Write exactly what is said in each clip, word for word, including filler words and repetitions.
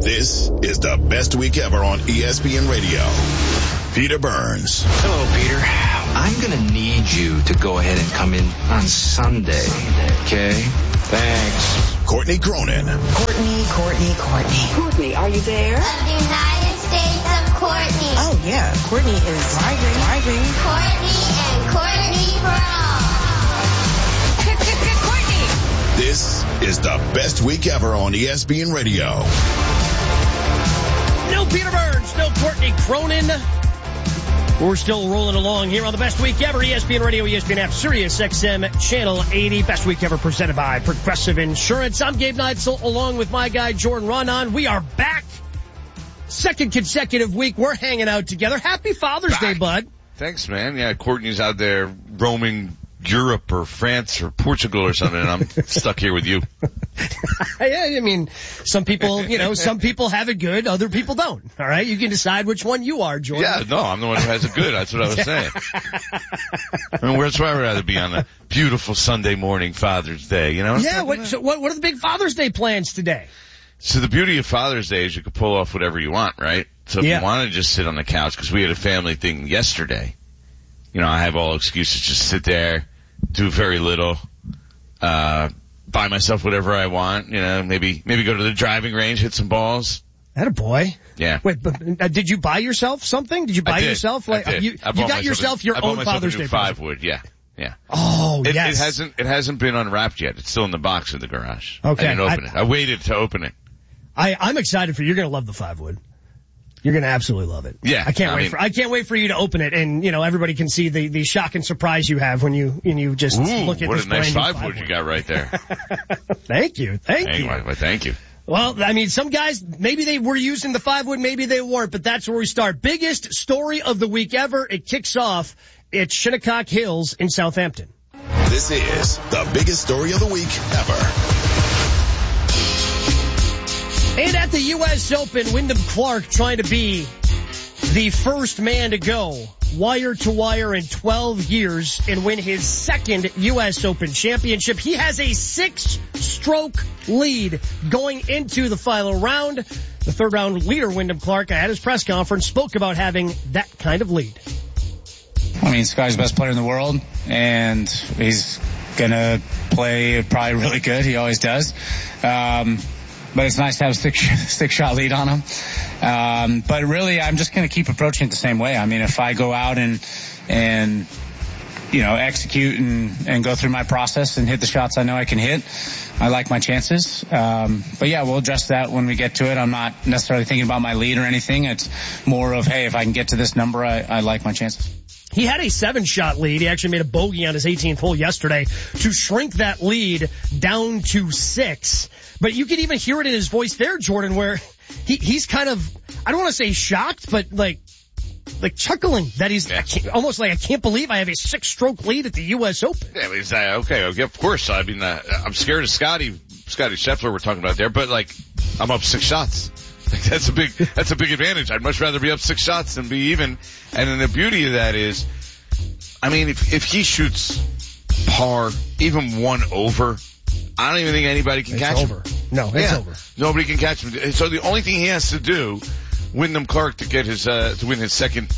This is the best week ever on E S P N Radio. Peter Burns. Hello, Peter. I'm going to need you to go ahead and come in on Sunday. Okay? Thanks. Courtney Cronin. Courtney, Courtney, Courtney. Courtney, are you there? Of the United States of Courtney. Oh, yeah. Courtney is driving, driving. Courtney and Courtney Brown. Courtney. This is the best week ever on E S P N Radio. No Peter Burns, no Courtney Cronin. We're still rolling along here on the best week ever, E S P N Radio, E S P N app, Sirius X M, Channel eighty. Best week ever presented by Progressive Insurance. I'm Gabe Neitzel, along with my guy, Jordan Ronan. We are back. Second consecutive week. We're hanging out together. Happy Father's back. Day, bud. Thanks, man. Yeah, Courtney's out there roaming Europe or France or Portugal or something, and I'm stuck here with you. Yeah, I mean, some people, you know, some people have it good, other people don't. All right, you can decide which one you are, Jordan. Yeah, no, I'm the one who has it good. That's what I was saying. I mean, where's where I'd rather be on a beautiful Sunday morning, Father's Day, you know? Yeah, what, so what, what are the big Father's Day plans today? So the beauty of Father's Day is you can pull off whatever you want, right? So if yeah. you want to just sit on the couch, because we had a family thing yesterday, you know, I have all excuses, just sit there, do very little, uh, buy myself whatever I want, you know, maybe, maybe go to the driving range, hit some balls. Attaboy. Yeah. Wait, but uh, did you buy yourself something? Did you buy I did. yourself? Like, I did. You, I you got myself yourself a, your I own Father's Day five wood, yeah. Yeah. Oh, it, yes. It hasn't, it hasn't been unwrapped yet. It's still in the box in the garage. Okay. I didn't open I, it. I waited to open it. I, I'm excited for you. You're going to love the five wood. You're going to absolutely love it. Yeah. I can't I wait mean, for, I can't wait for you to open it and, you know, everybody can see the, the shock and surprise you have when you, when you just ooh, look at what this a nice brand new five wood you got right there. Thank you. Thank anyway, you. Well, thank you. Well, I mean, some guys, maybe they were using the five wood, maybe they weren't, but that's where we start. Biggest story of the week ever. It kicks off at Shinnecock Hills in Southampton. This is the biggest story of the week ever. And at the U S Open, Wyndham Clark trying to be the first man to go wire to wire in twelve years and win his second U S Open championship. He has a six-stroke lead going into the final round. The third round leader, Wyndham Clark, at his press conference, spoke about having that kind of lead. I mean, Sky's the best player in the world, and he's gonna play probably really good. He always does. Um, But it's nice to have a six, six shot lead on him. Um, but really, I'm just going to keep approaching it the same way. I mean, if I go out and, and, you know, execute and, and go through my process and hit the shots I know I can hit, I like my chances. Um, but yeah, we'll address that when we get to it. I'm not necessarily thinking about my lead or anything. It's more of, hey, if I can get to this number, I, I like my chances. He had a seven-shot lead. He actually made a bogey on his eighteenth hole yesterday to shrink that lead down to six. But you can even hear it in his voice there, Jordan, where he, he's kind of, I don't want to say shocked, but like, like chuckling that he's I can't, almost like, I can't believe I have a six-stroke lead at the U S Open. Yeah, but he's uh, okay, okay, of course. I mean, uh, I'm scared of Scotty, Scotty Scheffler we're talking about there, but like, I'm up six shots. Like, that's a big, that's a big advantage. I'd much rather be up six shots than be even. And then the beauty of that is, I mean, if, if he shoots par, even one over, I don't even think anybody can it's catch over. him. No, it's yeah, over. Nobody can catch him. So the only thing he has to do, Wyndham Clark, to get his, uh, to win his second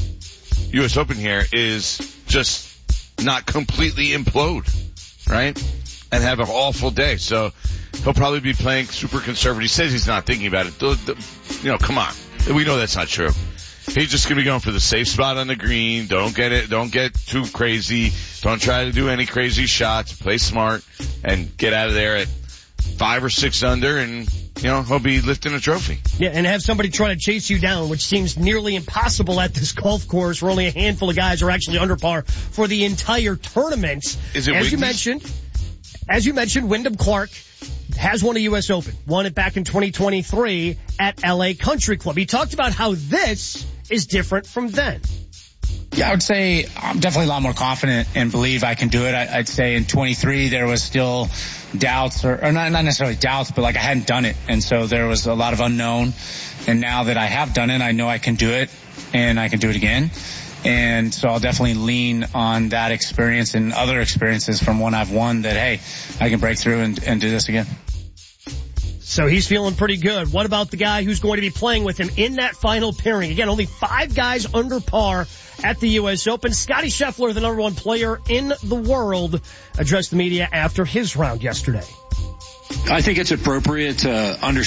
U S Open here is just not completely implode, right? And have an awful day. So he'll probably be playing super conservative. He says he's not thinking about it. The, the, you know, come on. We know that's not true. He's just going to be going for the safe spot on the green. Don't get it. Don't get too crazy. Don't try to do any crazy shots. Play smart and get out of there at five or six under, and you know he'll be lifting a trophy. Yeah, and have somebody trying to chase you down, which seems nearly impossible at this golf course, where only a handful of guys are actually under par for the entire tournament. Is it as Wiggy's? you mentioned? As you mentioned, Wyndham Clark has won a U S Open. Won it back in twenty twenty-three at L A Country Club. He talked about how this is different from then. Yeah, I would say I'm definitely a lot more confident and believe I can do it. I, I'd say in twenty-three there was still doubts, or, or not, not necessarily doubts, but like I hadn't done it. And so there was a lot of unknown. And now that I have done it, I know I can do it, and I can do it again. And so I'll definitely lean on that experience and other experiences from when I've won that, hey, I can break through and, and do this again. So he's feeling pretty good. What about the guy who's going to be playing with him in that final pairing? Again, only five guys under par at the U S Open. Scottie Scheffler, the number one player in the world, addressed the media after his round yesterday. I think it's appropriate to understand